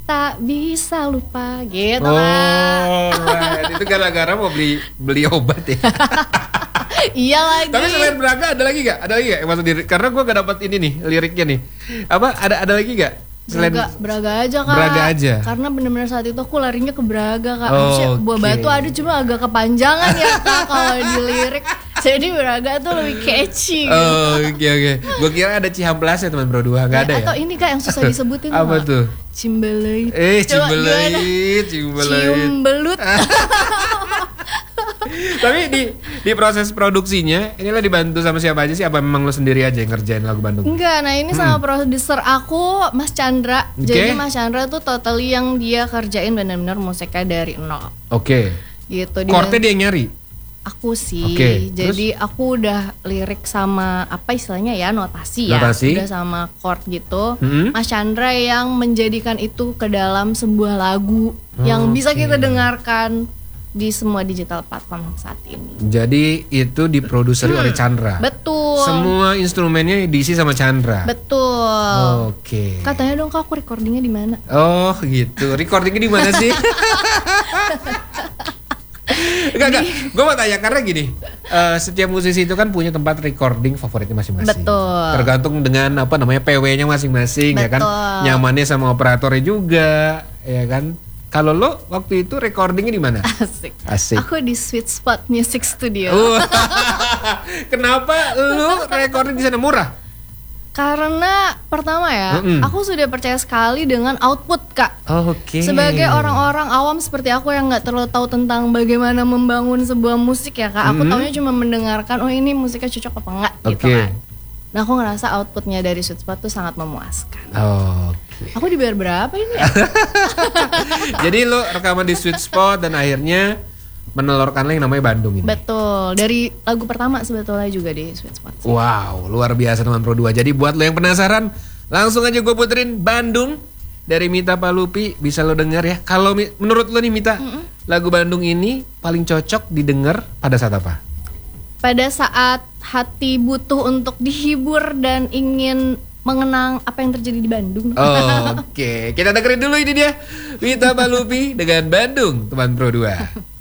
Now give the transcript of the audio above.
tak bisa lupa gitu Oh, kan. right. Itu gara-gara mau beli obat ya. Iya lagi. Tapi selain Braga ada lagi gak? Ada lagi gak? Maksud diri, karena gue gak dapat ini nih liriknya nih. Apa ada lagi gak? Selain Braga aja Kak. Braga aja. Karena benar-benar saat itu aku larinya ke Braga Kak. Oh, Maksudnya Buah oke. Batu ada cuma agak kepanjangan ya Kak kalau di lirik. Jadi Braga tuh lebih catchy gitu. Oh, oke. Gue kira ada Cihamplas ya teman bro dua, nggak ada ya? Atau ini Kak yang susah disebutin. Apa tuh? Cimbeleit. Coba Cimbeleit. Cimbelut. Tapi di proses produksinya, inilah dibantu sama siapa aja sih? Apa memang lo sendiri aja yang ngerjain lagu Bandung? Enggak, nah ini sama produser aku Mas Chandra. Oke. Jadi Mas Chandra tuh totally yang dia kerjain benar-benar musiknya dari nol. Oke. Gitu. Chordnya dia yang nyari? Aku sih. Oke, Jadi aku udah lirik sama apa istilahnya ya, notasi ya. Notasi. Udah sama chord gitu. Hmm. Mas Chandra yang menjadikan itu ke dalam sebuah lagu yang bisa kita dengarkan di semua digital platform saat ini. Jadi itu diproduseri oleh Chandra. Betul. Semua instrumennya diisi sama Chandra. Betul. Oke. Katanya dong Kak, aku recordingnya di mana? Oh gitu. Recordingnya di mana sih? Enggak. Gue mau tanya karena gini, setiap musisi itu kan punya tempat recording favoritnya masing-masing. Betul. Tergantung dengan apa namanya PW-nya masing-masing ya kan. Betul. Nyamannya sama operatornya juga, ya kan. Kalau lo waktu itu recordingnya di mana? Asik. Asik. Aku di Sweet Spot Music Studio. Kenapa lo recording di sana murah? Karena pertama ya, aku sudah percaya sekali dengan output Kak. Oh, oke. Sebagai orang-orang awam seperti aku yang nggak terlalu tahu tentang bagaimana membangun sebuah musik ya Kak, aku taunya cuma mendengarkan, oh ini musiknya cocok apa enggak gitu Oke. kan. Nah aku ngerasa outputnya dari Sweet Spot tuh sangat memuaskan. Oke. Aku dibayar berapa ini ya? Jadi lo rekaman di Sweet Spot dan akhirnya menelurkan yang namanya Bandung ini. Betul, dari lagu pertama sebetulnya juga di Sweet Spot sih. Wow, luar biasa teman Pro 2. Jadi buat lo yang penasaran, langsung aja gue puterin Bandung dari Mita Palupi, bisa lo denger ya. Kalau menurut lo nih Mita, lagu Bandung ini paling cocok didengar pada saat apa? Pada saat hati butuh untuk dihibur dan ingin mengenang apa yang terjadi di Bandung. Oke, kita dengerin dulu ini dia Mita Palupi dengan Bandung, teman Pro 2.